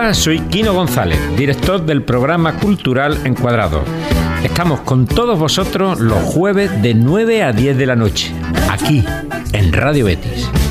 Hola, soy Quino González, director del programa cultural Encuadrados. Estamos con todos vosotros los jueves de 9 a 10 de la noche, aquí, en Radio Betis.